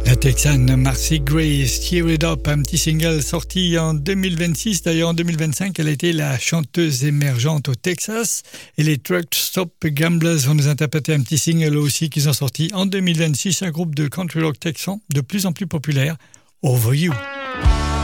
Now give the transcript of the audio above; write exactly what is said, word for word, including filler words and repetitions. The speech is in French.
La Texane Marcy Gray, Cheer It Up, un petit single sorti en deux mille vingt-six. D'ailleurs, en deux mille vingt-cinq, elle a été la chanteuse émergente au Texas. Et les Truck Stop Gamblers vont nous interpréter un petit single aussi qu'ils ont sorti en deux mille vingt-six. Un groupe de country rock texan de plus en plus populaire, Over You.